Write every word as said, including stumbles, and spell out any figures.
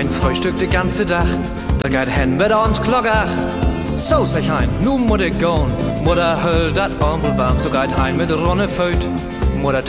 ein Frühstück de ganze Dach, da geht hen mit ans Glockach. So sag ich ein, nu muss ich gehen, Mutter höll dat Armbel warm, so geht hein mit Ronne Föt. Mutter